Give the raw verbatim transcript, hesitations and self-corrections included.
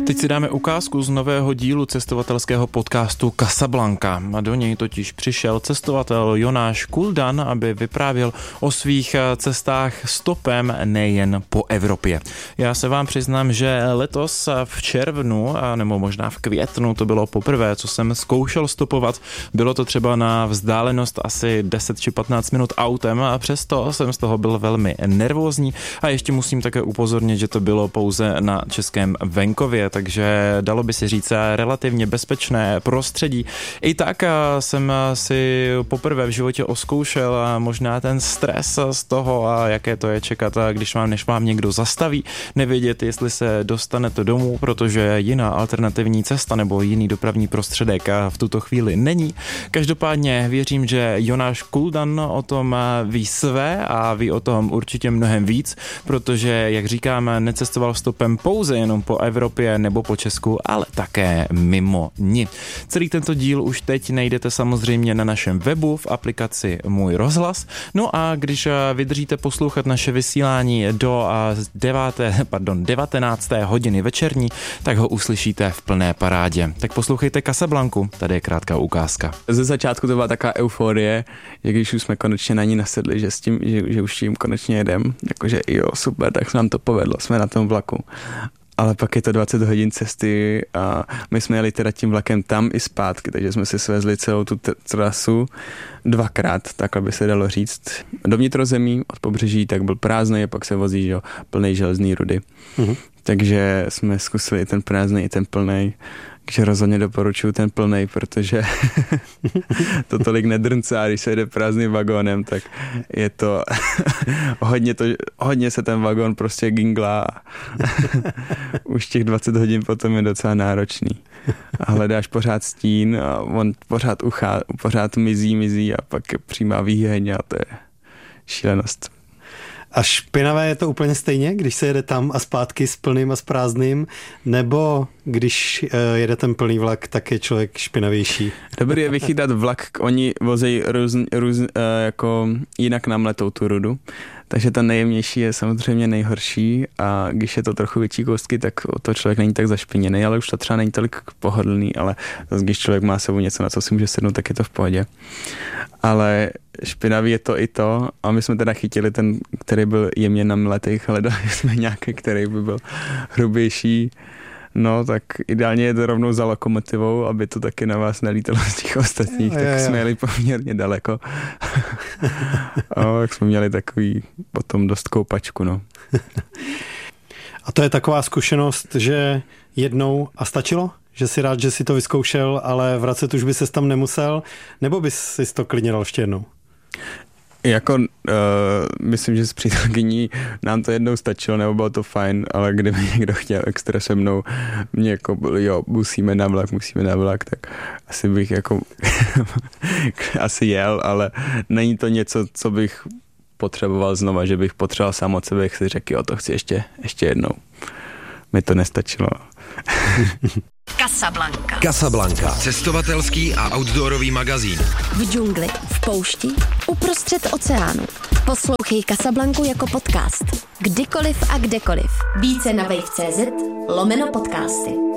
Teď si dáme ukázku z nového dílu cestovatelského podcastu Casablanca. A do něj totiž přišel cestovatel Jonáš Kuldan, aby vyprávěl o svých cestách stopem nejen po Evropě. Já se vám přiznám, že letos v červnu, nebo možná v květnu, to bylo poprvé, co jsem zkoušel stopovat. Bylo to třeba na vzdálenost asi deset či patnáct minut autem a přesto jsem z toho byl velmi nervózní. A ještě musím také upozornit, že to bylo pouze na českém venkově, takže dalo by si říct relativně bezpečné prostředí. I tak jsem si poprvé v životě oskoušel možná ten stres z toho, a jaké to je čekat, když vám, než vám někdo zastaví, nevědět, jestli se dostanete domů, protože jiná alternativní cesta nebo jiný dopravní prostředek v tuto chvíli není. Každopádně věřím, že Jonáš Kuldan o tom ví své a ví o tom určitě mnohem víc, protože, jak říkám, necestoval stopem pouze jenom po Evropě nebo po Česku, ale také mimo ní. Celý tento díl už teď najdete samozřejmě na našem webu v aplikaci Můj rozhlas. No a když vydržíte poslouchat naše vysílání do deváté, pardon, devatenácté hodiny večerní, tak ho uslyšíte v plné parádě. Tak poslouchejte Casablancu, tady je krátká ukázka. Ze začátku to byla taková euforie, že když už jsme konečně na ní nasedli, že, s tím, že, že už tím konečně jedem, jakože jo, super, tak se nám to povedlo, jsme na tom vlaku. Ale pak je to dvacet hodin cesty a my jsme jeli teda tím vlakem tam i zpátky, takže jsme si svezli celou tu trasu dvakrát, tak aby se dalo říct. Do vnitrozemí od pobřeží tak byl prázdný a pak se vozí, že, plnej železný rudy. Mm-hmm. Takže jsme zkusili i ten prázdný, i ten plnej. Takže rozhodně doporučuji ten plnej, protože to tolik nedrncá, když se jede prázdným vagónem, tak je to hodně, to, hodně se ten vagón prostě ginglá. Už těch dvacet hodin potom je docela náročný. A hledáš pořád stín a on pořád uchá, pořád mizí, mizí a pak je přímá výheň a to je šílenost. A špinavé je to úplně stejně, když se jede tam a zpátky s plným a s prázdným, nebo když uh, jede ten plný vlak, tak je člověk špinavější? Dobrý je vychytat vlak, oni vozejí růz, růz, uh, jako jinak nám letou tu rudu, takže ta nejjemnější je samozřejmě nejhorší a když je to trochu větší kousky, tak to člověk není tak zašpiněný, ale už to třeba není tolik pohodlný, ale zase, když člověk má sebou něco, na co si může sednout, tak je to v pohodě. Ale špinavý je to i to a my jsme teda chytili ten, který byl jemně namletý, hledali jsme nějaký, který by byl hrubější. No, tak ideálně je to rovnou za lokomotivou, aby to taky na vás nelítalo z těch ostatních, jo, tak jo, jo. Jsme jeli poměrně daleko. A jak jsme měli takový potom dost koupačku, no. A to je taková zkušenost, že jednou a stačilo? Že si rád, že si to vyzkoušel, ale vracet už by ses tam nemusel? Nebo bys si to klidně dal ještě jednou? Jako, uh, myslím, že s přítelkyní nám to jednou stačilo, nebo bylo to fajn, ale kdyby někdo chtěl extra se mnou, mě jako bylo, jo, musíme na vlak, musíme na vlak, tak asi bych jako asi jel, ale není to něco, co bych potřeboval znova, že bych potřeboval sám od sebe, jak si řekl, jo, to chci ještě, ještě jednou. Mi to nestačilo. Casablanca. Casablanca. Cestovatelský a outdoorový magazín. V džungli, v poušti, uprostřed oceánu. Poslouchej Casablancu jako podcast. Kdykoliv a kdekoliv. Více na wave tečka cz lomeno podcasty.